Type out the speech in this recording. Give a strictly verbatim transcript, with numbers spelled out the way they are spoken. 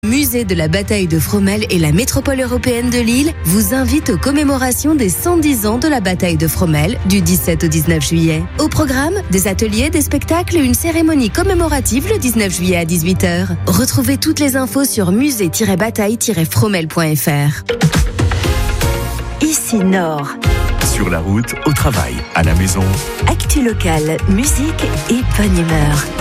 Musée de la bataille de Fromelles et la métropole européenne de Lille vous invite aux commémorations des cent dix ans de la bataille de Fromelles du dix-sept au dix-neuf juillet. Au programme, des ateliers, des spectacles et une cérémonie commémorative le dix-neuf juillet à dix-huit heures. Retrouvez toutes les infos sur musée tiret bataille tiret fromelles point f r. Ici Nord. Sur la route, au travail, à la maison. Actu locale, musique et bonne humeur.